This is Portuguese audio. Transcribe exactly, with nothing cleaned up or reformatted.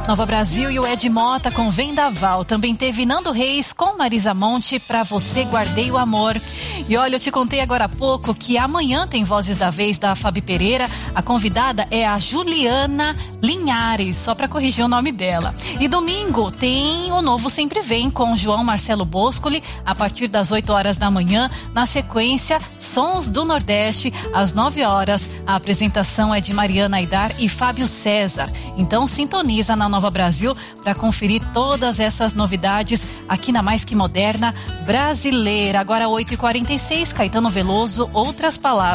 Nova Brasil e o Ed Mota com Vendaval. Também teve Nando Reis com Marisa Monte, Pra Você Guardei o Amor. E olha, eu te contei agora há pouco que amanhã tem Vozes da Vez da Fabi Pereira. A convidada é a Juliana Linhares, só para corrigir o nome dela. E domingo tem o Novo Sempre Vem com João Marcelo Boscoli a partir das oito horas da manhã. Na sequência, Sons do Nordeste às nove horas. A apresentação é de Mariana Aidar e Fábio César. Então sintoniza na Nova Brasil para conferir todas essas novidades aqui na Mais Que Moderna Brasileira. Agora oito e quarenta e seis, Caetano Veloso, Outras Palavras.